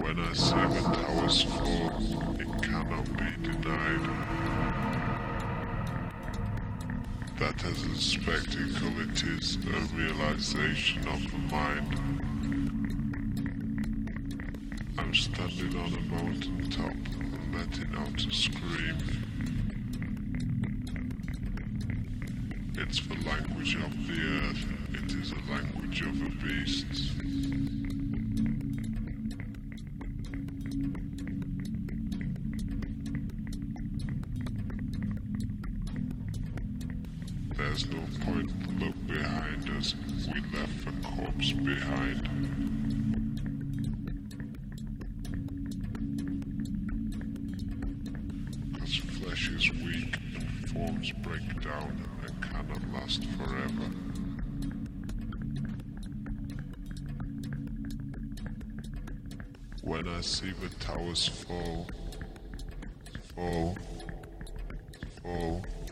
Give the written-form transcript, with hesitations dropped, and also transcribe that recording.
When I see the towers fall, it cannot be denied that as a spectacle it is a realization of the mind. I'm standing on a mountain top and letting out a scream. It's the language of the earth, it is a language of the beasts. There's no point to look behind us, we left the corpse behind. Cause flesh is weak and forms break down and cannot last forever. When I see the towers fall, fall, fall,